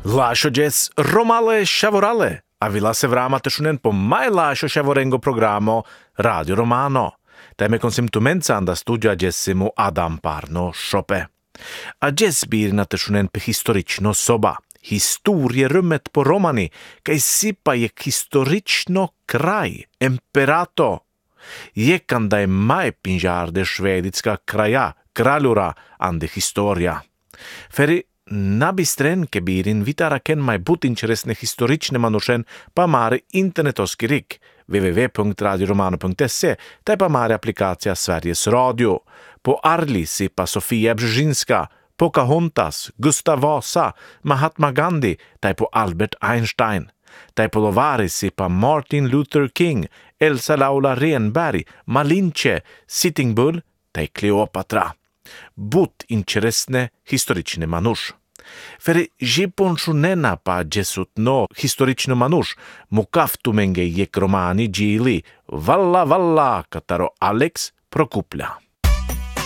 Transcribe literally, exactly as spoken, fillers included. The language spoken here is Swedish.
Lašo džes romale šavorale, a vila se vrama tešunen po mai lašo šavorengo programo Radio Romano. Teme konsimtumenca anda studia džesimu Adam Parno Šope. A džes birna tešunen pe historično soba. Historierummet på Romani, kaj sipa je historično kraj, imperato. Jekanda je mai pinžarde švedicka kraja, kraljura ande historia. Feri nabistren ke birin vitara ken mai but interesne historične manušen pa mare internetoski rik w w w punkt radio romano punkt se taj pa mare aplikacija Sveriges Radio. Po Arli sipa Sofia Brzezinska, Pocahontas, Gustav Vasa, Mahatma Gandhi, taj po Albert Einstein. Taj po Lovari sipa Martin Luther King, Elsa Laula Renberg, Malinche, Sitting Bull, taj Kleopatra. But interesne historične manuš. Feri jiponšunena pa džesutno historično manuš, mukaftu menge jek romani džili, valla valla, kataro Alex Prokuplja.